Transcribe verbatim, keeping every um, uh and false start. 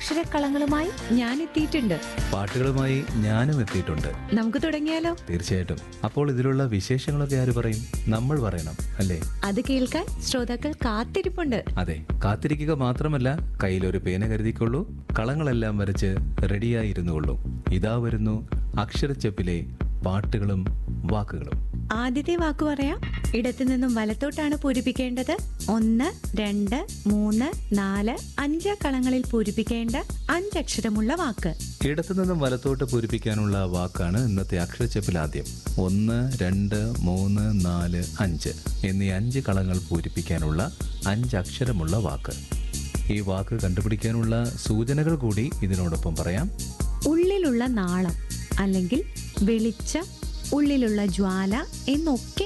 അക്ഷരക്കളങ്ങളുമായി ഞാൻ എത്തിയിട്ടുണ്ട്. പാട്ടുകളുമായി ഞാനും എത്തിയിട്ടുണ്ട്. നമുക്ക് തുടങ്ങിയാലോ? തീർച്ചയായിട്ടും. അപ്പോൾ ഇതിലുള്ള വിശേഷങ്ങളൊക്കെ ആര് പറയും? നമ്മൾ പറയണം അല്ലേ? അത് കേൾക്കാൻ ശ്രോതാക്കൾ കാത്തിരിപ്പുണ്ട്. അതെ, കാത്തിരിക്കുക മാത്രമല്ല, കയ്യിലൊരു പേന കരുതിക്കൊള്ളൂ, കളങ്ങളെല്ലാം വരച്ച് റെഡിയായിരുന്നുകൊള്ളൂ. ഇതാ വരുന്നു അക്ഷരച്ചെപ്പിലെ പാട്ടുകളും വാക്കുകളും. ആദ്യത്തെ വാക്ക് പറയാം. ഇടത്തു നിന്നും വലത്തോട്ടാണ് പൂരിപ്പിക്കേണ്ടത്. ഒന്ന്, രണ്ട്, മൂന്ന്, നാല്, അഞ്ച് കളങ്ങളിൽ പൂരിപ്പിക്കേണ്ട അഞ്ചക്ഷരമുള്ള വാക്ക്. ഇടത്തുനിന്നും വലത്തോട്ട് പൂരിപ്പിക്കാനുള്ള വാക്കാണ് ഇന്നത്തെ അക്ഷരച്ചെപ്പിൽ ആദ്യം. ഒന്ന്, രണ്ട്, മൂന്ന്, നാല്, അഞ്ച് എന്നീ അഞ്ച് കളങ്ങൾ പൂരിപ്പിക്കാനുള്ള അഞ്ചക്ഷരമുള്ള വാക്ക്. ഈ വാക്ക് കണ്ടുപിടിക്കാനുള്ള സൂചനകൾ കൂടി ഇതിനോടൊപ്പം പറയാം. ഉള്ളിലുള്ള നാളം അല്ലെങ്കിൽ വെളിച്ചം, ഉള്ളിലുള്ള ജ്വാല എന്നൊക്കെ